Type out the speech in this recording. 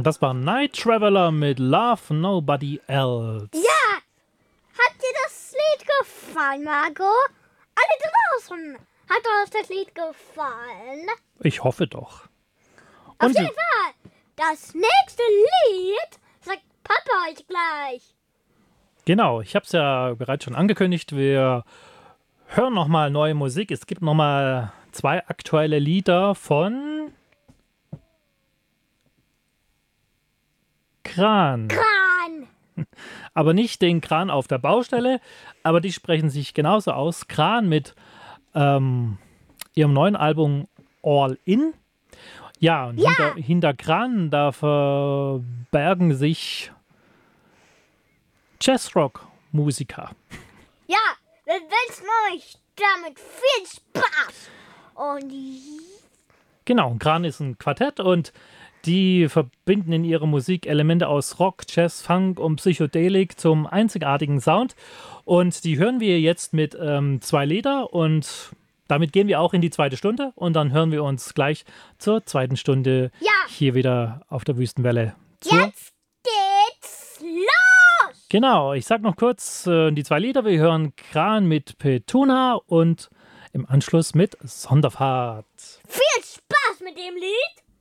Das war Night Traveler mit Love Nobody Else. Ja! Hat dir das Lied gefallen, Marco? Alle draußen! Hat euch das Lied gefallen? Ich hoffe doch. Auf Und jeden Fall! Das nächste Lied sagt Papa euch gleich. genau, ich habe es ja bereits schon angekündigt. Wir hören nochmal neue Musik. Es gibt nochmal 2 aktuelle Lieder von Kran. Kran! Aber nicht den Kran auf der Baustelle, aber die sprechen sich genauso aus. Kran mit ihrem neuen Album All In. Ja, und hinter Kran, da verbergen sich Jazzrock-Musiker. Ja, wir wünschen euch damit viel Spaß. Und Genau, Kran ist ein Quartett und die verbinden in ihrer Musik Elemente aus Rock, Jazz, Funk und Psychedelik zum einzigartigen Sound. Und die hören wir jetzt mit 2 Lieder und damit gehen wir auch in die 2. Stunde und dann hören wir uns gleich zur 2. Stunde hier wieder auf der Wüstenwelle. jetzt geht's los! Genau, ich sag noch kurz die 2 Lieder. Wir hören Kran mit Petuna und im Anschluss mit Sonderfahrt. Viel Spaß mit dem Lied!